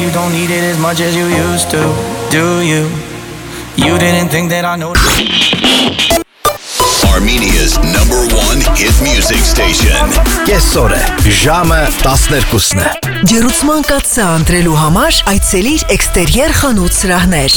you don't need it as much as you used to, do you? You didn't think that I know. Armenia's #1 hit music station. Կեսօր է, ժամը 12-ն է։ Ջերուցման կաթսա ընտրելու համար այցելիր Էքստերիեր խանութ սրահներ։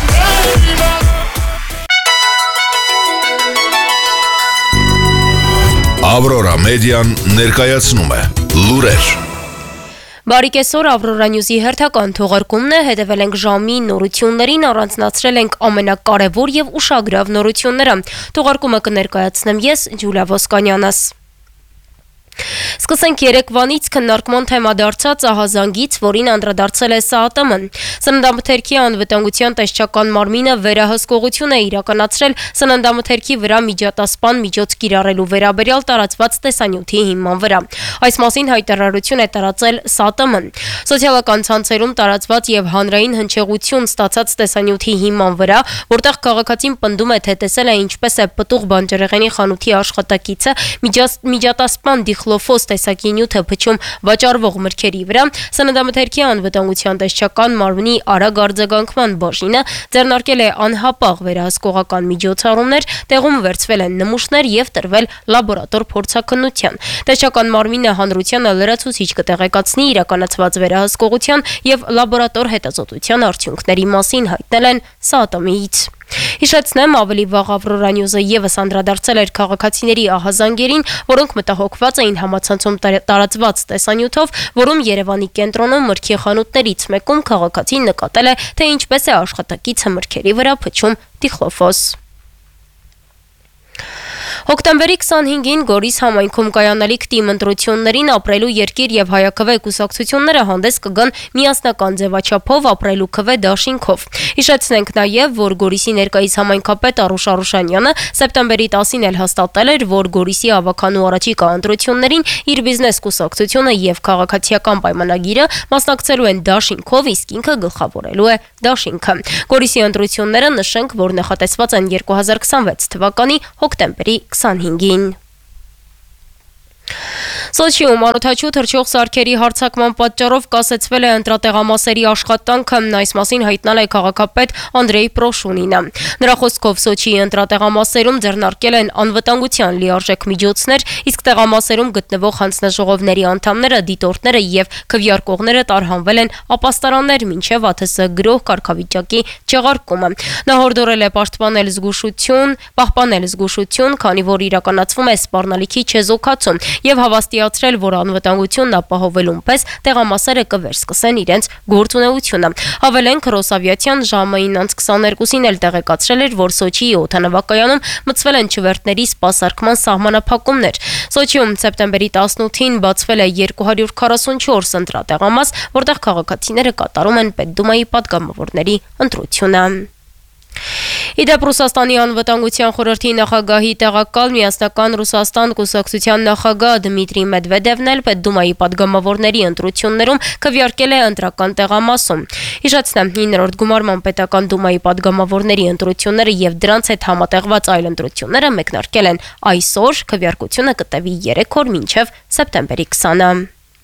Aurora Median ներկայացնում է լուրեր։ Բարի կեսօր, Aurora News-ի հերթական թողարկումն է, հետևել ենք ժամի նորություններին, առանձնացրել ենք ամենակարևոր եւ ուշագրավ նորությունները։ Թողարկումը կներկայացնեմ ես, Ջուլիա Ոսկանյանս։ Սկսենք երեկվանից քննարկման թեմա դարձած ահազանգից, որին անդրադարձել է ՍԱԱՏՄ-ն։ Սննդամթերքի անվտանգության տեսչական մարմինը վերահսկողություն է իրականացրել սննդամթերքի վրա միջատասպան միջոց կիրառելու վերաբերյալ տարածված տեսանյութի հիման վրա։ Այս մասին հայտարարություն է տարածել ՍԱԱՏՄ-ն։ Սոցիալական ցանցերում տարածված եւ հանրային հնչեղություն ստացած տեսանյութի հիման վրա, որտեղ քաղաքացին պնդում է, թե տեսել է ինչպես է պտուղ բանջարեղենի խանութի աշխատակիցը միջատասպան դիխլոֆոս տեսակի նյութը փչում վաճառվող մրգերի վրա, սննդամթերքի անվտանգության տեսչական մարմնի արագ արձագանքման բաժինը ձեռնարկել է անհապաղ վերահսկողական միջոցառումներ, տեղում վերցվել են նմուշներ եւ տրվել լաբորատոր փորձաքննության։ Տեսչական մարմինը հանրությանը լրացուցիչ կտեղեկացնի իրականացված վերահսկողության եւ լաբորատոր հետազոտության արդյունքների մասին, հայտնել են ՍԱԱՏՄ-ից։ Հիշեցնեմ, ավելի վաղ Aurora News-ը եւս անդրադարձել էր քաղաքացիների ահազանգերին, որոնք մտահոգված էին համացանցում տարածված տեսանյութով, որում Երևանի կենտրոնում մրգի խանութներից մեկում քաղաքացին նկատել է, թե ինչպես է աշխատակիցը մրգերի վրա փչում դիխլոֆոս։ Հոկտեմբերի 25-ին Գորիս համայնքում կայանալիք թիմ ընտրություններին ապրելու երկիր եւ հայաքվե կուսակցությունները հանդես կգան միասնական ձևաչափով ապրելու քվե դաշինքով։ Հիշեցնենք նաեւ, որ Գորիսի ներկայիս համայնքապետ Արուշ Արուշանյանը սեպտեմբերի 10-ին էլ հաստատել էր, որ Գորիսի ավականու առաջիկա ընտրություններին իր բիզնես կուսակցությունը եւ քաղաքացիական պայմանագիրը մասնակցելու են դաշինքով, իսկ ինքը գլխավորելու է դաշինքը։ Գորիսի ընտրությունները նշենք, որ նախատեսված են 2026 թվականի հոկտեմբերի 25-ին։ Սոչիում անօդաչու թռչող սարքերի հարձակման պատճառով կասեցվել է ընտրատեղամասերի աշխատանքը, այս մասին հայտնել է քաղաքապետ Անդրեյ Պրոշունինը։ Նրա խոսքով Սոչիի ընտրատեղամասերում ձեռնարկել են անվտանգության լիարժեք միջոցներ, իսկ տեղամասերում գտնվող հանձնաժողովների անդամները, դիտորդները եւ քվեարկողները տարհանվել են ապաստարաններ մինչեւ ԱԹՍ գրող կարգավիճակի չեղարկումը։ Նա հորդորել է պահպանել զգուշություն, քանի որ իրականացվում է սպառնալիքի չեզոքացում եւ հավաստիացրել, որ անվտանգությունն ապահովելուն պես տեղամասերը կվերսկսեն իրենց գործունեությունը։ Հավելենք, Ռոսավիացիան ժամը 9:22-ին էլ տեղեկացրել էր, որ Սոչիի օդանավակայանում մտցվել են չվերթների սպասարկման սահմանափակումներ։ Սոչիում սեպտեմբերի 18-ին բացվել է 244 ընտրատեղամաս, որտեղ քաղաքացիները կատարում են Պետդումայի պատգամավորների ընտրությունը։ Իդեպ Ռուսաստանի անվտանգության խորհրդի նախագահի տեղակալ միասնական Ռուսաստան կուսակցության նախագահ Դմիտրի Մեդվեդևն էլ Պետդումայի պատգամավորների ընտրություններում քվեարկել է ընտրական տեղամասում։ Հիշեցնեմ, 9-րդ գումարման պետական դումայի պատգամավորների ընտրությունները եւ դրանց հետ համատեղված այլ ընտրությունները մեկնարկել են այսօր, քվեարկությունը կտևի 3 օր մինչեւ սեպտեմբերի 20-ը։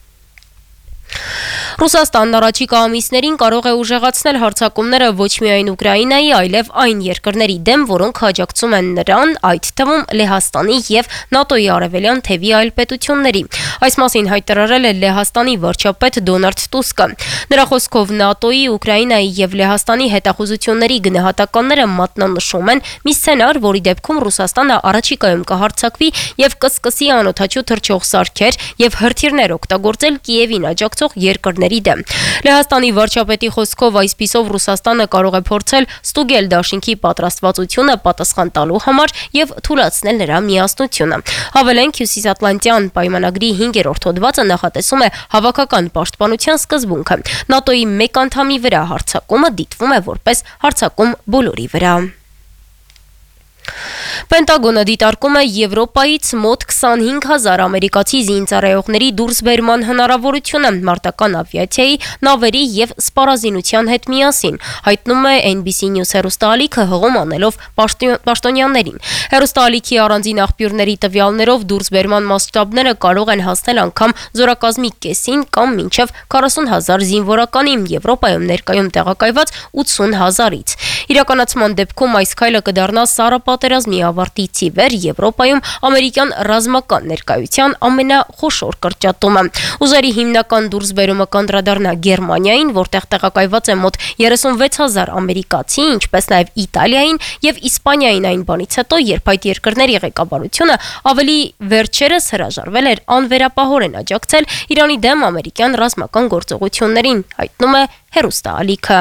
Ռուսաստանն առաջիկա ամիսներին կարող է ուժեղացնել հարձակումները ոչ միայն Ուկրաինայի, այլև այն երկրների դեմ, որոնք աջակցում են նրան, այդ թվում Լեհաստանի եւ ՆԱՏՕ-ի արևելյան թևի այլ պետությունների։ Այս մասին հայտարարել է Լեհաստանի վարչապետ Դոնալդ Տուսկը։ Նրա խոսքով ՆԱՏՕ-ի, Ուկրաինայի եւ Լեհաստանի հետախուզությունների գնահատականները մատնանշում են մի սցենար, որի դեպքում Ռուսաստանը առաջիկայում կհարձակվի եւ կսկսի անօդաչու թռչող սարքեր եւ հրթիռներ օգտագործել Կիևին աջակցող երկրների դեմ։ Լեհաստանի վարչապետի խոսքով այսպիսով Ռուսաստանը կարող է փորձել ստուգել դաշինքի պատրաստվածությունը պատասխան տալու համար եւ թույլատրել նրա միասնությունը։ Հավելենք, Հյուսիսատլանտյան պայմանագրի 5-րդ հոդվածը նախատեսում է հավաքական պաշտպանության սկզբունքը։ ՆԱՏՕ-ի մեկ անդամի վրա հարձակումը դիտվում է որպես հարձակում բոլորի վրա։ Պենտագոնը դիտարկում է Եվրոպայից մոտ 25,000 ամերիկացի զինծառայողների դուրսբերման հնարավորությունը մարտական ավիացիայի, նավերի և սպառազինության հետ միասին, հայտնում է NBC News հեռուստաալիքը հղում անելով պաշտոնյաներին։ Հեռուստաալիքի առանձին աղբյուրների տվյալներով դուրսբերման մասշտաբները կարող են հասնել անգամ զորակազմի կեսին կամ մինչև 40,000 զինվորականի, Եվրոպայում ներկայում տեղակայված 80,000-ից։ Իրականացման դեպքում այս քայլը կդառնա սառը պատերազմի ավարտից ի վեր Եվրոպայում ամերիկյան ռազմական ներկայության ամենախոշոր կրճատումը։ Ուժերի հիմնական դուրսբերումը կանդրադառնա Գերմանիային, որտեղ տեղակայված է մոտ 36,000 ամերիկացի, ինչպես նաև Իտալիային և Իսպանիային այն բանից հետո, երբ այդ երկրների ղեկավարությունը ավելի վերջերս հրաժարվել էր անվերապահորեն աջակցել Իրանի դեմ ամերիկյան ռազմական գործողություններին, հայտնում է հեռուստաալիքը։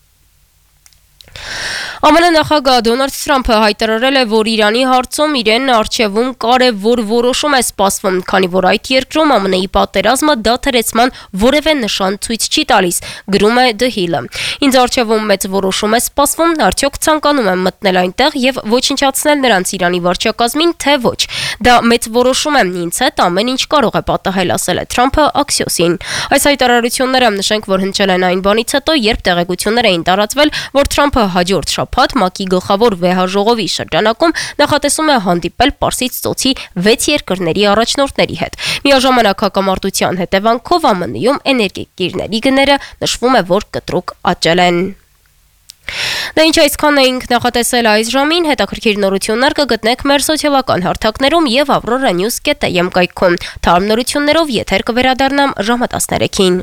ԱՄՆ նախագահ Դոնալդ Թրամփը հայտարարել է, որ Իրանի հարցում իրեն առջևում կարևոր որոշում է սպասվում, քանի որ այդ երկրում ԱՄՆ-ի պատերազմը դադարեցման որևէ նշան ցույց չի տալիս, գրում է The Hill-ը։ Ինձ առջևում մեծ որոշում է սպասվում, արդյոք ցանկանում եմ մտնել այնտեղ եւ ոչնչացնել նրանց Իրանի վարչակազմին, թե ոչ։ Դա մեծ որոշում է, ինձ հետ ամեն ինչ կարող է պատահել, ասել է Թրամփը Axios-ին։ Այս հայտարարությունները նշենք, որ հնչել են այն բանից հետո, երբ տեղեկություններ էին տարածվել, որ Թրամփը հաջորդ շաբաթ ՄԱԿ-ի գլխավոր վեհաժողովի շրջանակում նախատեսում է հանդիպել Պարսից ծոցի 6 երկրների առաջնորդների հետ։ Միաժամանակ հակամարտության հետևանքով ԱՄՆ-ում էներգետիկների գները նշվում է, որ կտրուկ աճել են։ Դա ինչ այսքան էինք նախատեսել այս ժամին, հետաքրքիր նորություններ կգտնեք մեր սոցիալական հարթակներում եւ avroranews.am կայքում։ Թարմ նորություններով եթեր կվերադառնամ ժամը 13-ին։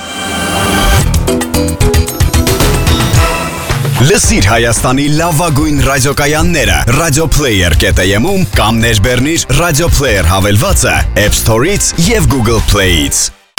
Լսիր Հայաստանի լավագույն ռադիոկայանները radioplayer.am-ում կամ ներբեռնիր Radio Player հավելվածը App Store-ից եւ Google Play-ից։